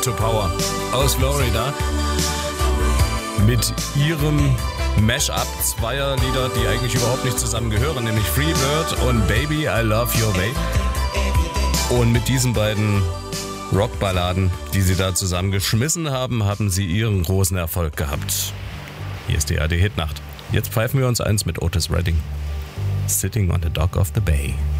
to Power aus Florida mit ihrem Mash-up zweier Lieder, die eigentlich überhaupt nicht zusammengehören, nämlich Free Bird und Baby, I Love Your Way. Und mit diesen beiden Rockballaden, die sie da zusammengeschmissen haben, haben sie ihren großen Erfolg gehabt. Hier ist die ARD Hitnacht. Jetzt pfeifen wir uns eins mit Otis Redding. Sitting on the Dock of the Bay.